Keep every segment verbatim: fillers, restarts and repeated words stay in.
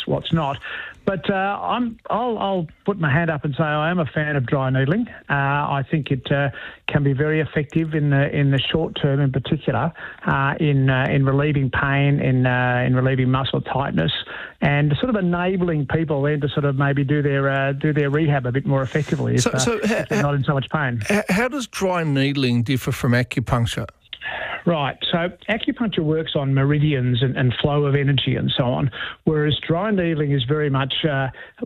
what's not. But uh, I'm, I'll, I'll put my hand up and say I am a fan of dry needling. Uh, I think it uh, can be very effective in the in the short term, in particular, uh, in uh, in relieving pain, in uh, in relieving muscle tightness, and sort of enabling people then to sort of maybe do their uh, do their rehab a bit more effectively if, so, so uh, if they're not in so much pain. How does dry needling differ from acupuncture? Right, so acupuncture works on meridians and, and flow of energy and so on, whereas dry needling is very much uh,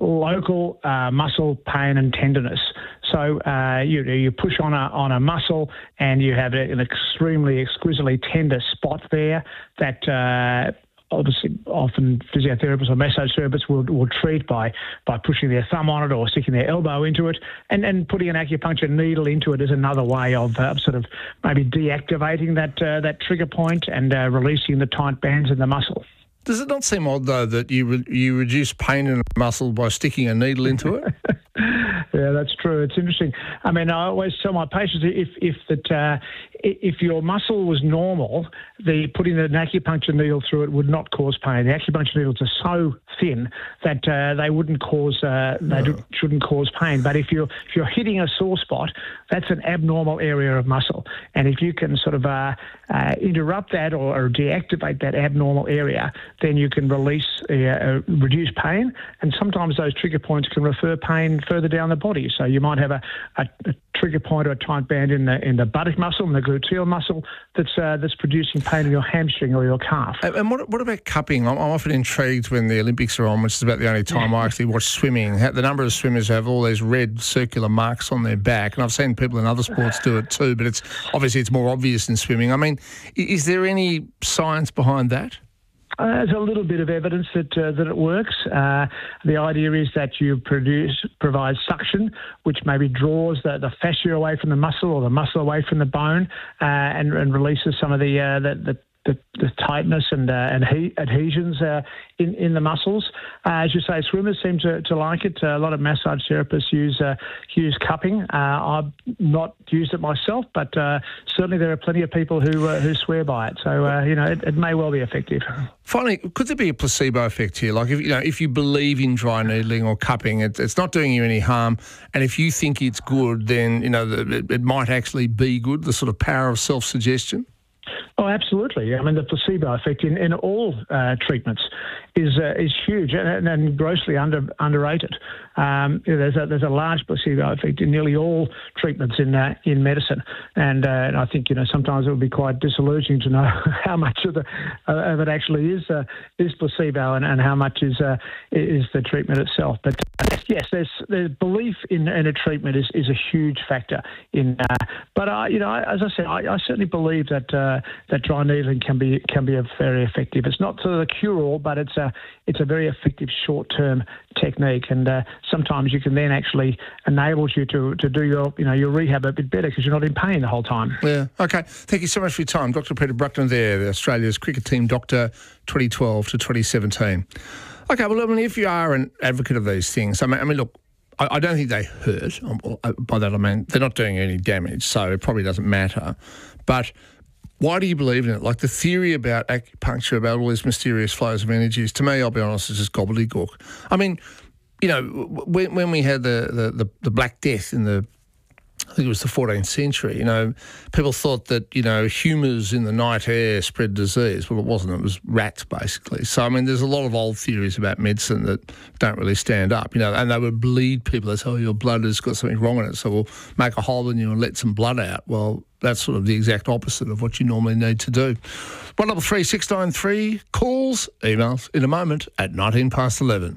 local uh, muscle pain and tenderness. So uh, you you push on a on a muscle and you have an extremely exquisitely tender spot there that. Uh, Obviously, often physiotherapists or massage therapists will, will treat by by pushing their thumb on it or sticking their elbow into it, and, and putting an acupuncture needle into it is another way of uh, sort of maybe deactivating that uh, that trigger point and uh, releasing the tight bands in the muscle. Does it not seem odd, though, that you re- you reduce pain in a muscle by sticking a needle into it? Yeah, that's true. It's interesting. I mean, I always tell my patients if if that uh, if your muscle was normal, the putting an acupuncture needle through it would not cause pain. The acupuncture needles are so thin that uh, they wouldn't cause uh, they No. shouldn't cause pain. But if you're if you're hitting a sore spot, that's an abnormal area of muscle, and if you can sort of uh, uh, interrupt that or, or deactivate that abnormal area, then you can release uh, uh, reduce pain, and sometimes those trigger points can refer pain further down the body. So you might have a, a, a trigger point or a tight band in the in the buttock muscle and the gluteal muscle that's uh, that's producing pain in your hamstring or your calf. And and what what about cupping? I'm, I'm often intrigued when the Olympics are on, which is about the only time I actually watch swimming. How- The number of swimmers who have all these red circular marks on their back, and I've seen people in other sports do it too, but it's obviously it's more obvious in swimming. I mean, i- is there any science behind that? Uh, there's a little bit of evidence that uh, that it works. Uh, the idea is that you produce provide suction, which maybe draws the, the fascia away from the muscle or the muscle away from the bone, uh, and, and releases some of the uh, the, the The, the tightness and uh, and he, adhesions uh, in in the muscles. Uh, as you say, swimmers seem to, to like it. Uh, a lot of massage therapists use uh, use cupping. Uh, I've not used it myself, but uh, certainly there are plenty of people who uh, who swear by it. So uh, you know, it, it may well be effective. Finally, could there be a placebo effect here? Like if you know, if you believe in dry needling or cupping, it, it's not doing you any harm, and if you think it's good, then you know the, it, it might actually be good. The sort of power of self-suggestion. Oh, absolutely. I mean, the placebo effect in, in all uh, treatments is uh, is huge and, and grossly under underrated. Um, you know, there's a there's a large placebo effect in nearly all treatments in uh, in medicine, and, uh, and I think you know sometimes it would be quite disillusioning to know how much of the uh, of it actually is uh, is placebo and, and how much is uh, is the treatment itself. But uh, yes, there's there's belief in, in a treatment is, is a huge factor in. Uh, but uh, you know, as I said, I, I certainly believe that uh, that dry needling can be can be a very effective. It's not sort of the cure all, but it's a it's a very effective short term technique, and uh, sometimes you can then actually enables you to, to do your you know your rehab a bit better because you're not in pain the whole time. Yeah. Okay. Thank you so much for your time, Doctor Peter Bruckner there, the Australia's cricket team doctor, twenty twelve to twenty seventeen. Okay. Well, I mean, if you are an advocate of these things, I mean, I mean look, I, I don't think they hurt. By that I mean they're not doing any damage, so it probably doesn't matter. But why do you believe in it? Like the theory about acupuncture, about all these mysterious flows of energies, to me, I'll be honest, is just gobbledygook. I mean, you know, when, when we had the, the, the, the Black Death in the, I think it was the fourteenth century, you know, people thought that, you know, humours in the night air spread disease. Well, it wasn't. It was rats, basically. So, I mean, there's a lot of old theories about medicine that don't really stand up, you know, and they would bleed people. They say, oh, your blood has got something wrong in it, so we'll make a hole in you and let some blood out. Well, that's sort of the exact opposite of what you normally need to do. one double three six nine three, calls, emails in a moment at nineteen past eleven.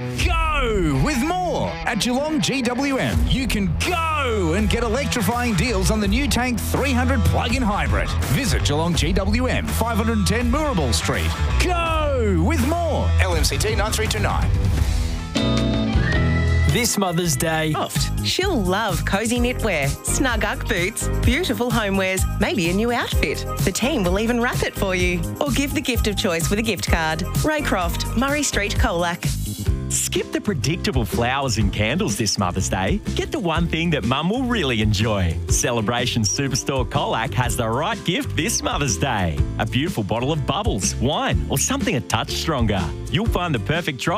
Go with more at Geelong G W M. You can go and get electrifying deals on the new Tank three hundred plug-in hybrid. Visit Geelong G W M, five ten Moorabool Street. Go with more. L M C T nine three two nine. This Mother's Day. Soft. She'll love cozy knitwear, snug Ugg boots, beautiful homewares, maybe a new outfit. The team will even wrap it for you. Or give the gift of choice with a gift card. Raycroft, Murray Street, Colac. Skip the predictable flowers and candles this Mother's Day. Get the one thing that Mum will really enjoy. Celebration Superstore Colac has the right gift this Mother's Day. A beautiful bottle of bubbles, wine, or something a touch stronger. You'll find the perfect drop